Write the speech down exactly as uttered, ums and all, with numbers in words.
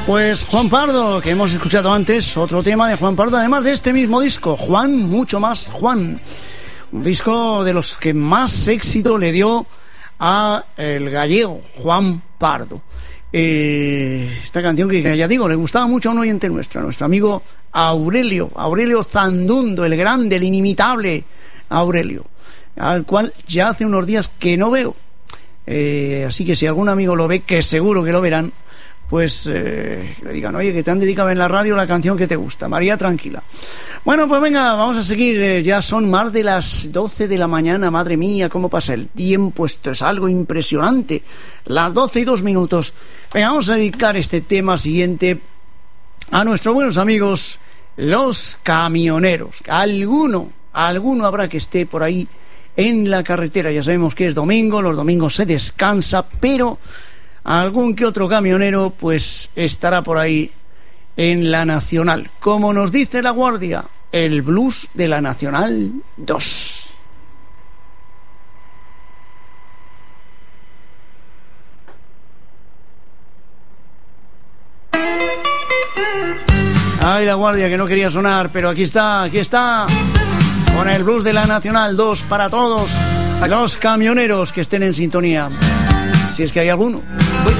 Pues Juan Pardo, que hemos escuchado antes, otro tema de Juan Pardo, además de este mismo disco, Juan, mucho más Juan. Un disco de los que más éxito le dio a el gallego, Juan Pardo. Eh, esta canción que ya digo, le gustaba mucho a un oyente nuestro, a nuestro amigo Aurelio, Aurelio Zandundo, el grande, el inimitable Aurelio, al cual ya hace unos días que no veo. Eh, así que si algún amigo lo ve, que seguro que lo verán, pues eh, le digan, oye, que te han dedicado en la radio la canción que te gusta. María, tranquila. Bueno, pues venga, vamos a seguir. Eh, ya son más de las doce de la mañana. Madre mía, cómo pasa el tiempo. Esto es algo impresionante. Las doce y dos minutos. Venga, vamos a dedicar este tema siguiente a nuestros buenos amigos, los camioneros. Alguno, alguno habrá que esté por ahí en la carretera. Ya sabemos que es domingo, los domingos se descansa, pero algún que otro camionero pues estará por ahí en la Nacional. Como nos dice La Guardia, el blues de la Nacional dos. Ay, La Guardia, que no quería sonar, pero aquí está, aquí está, con el blues de la Nacional dos para todos los camioneros que estén en sintonía, si es que hay alguno.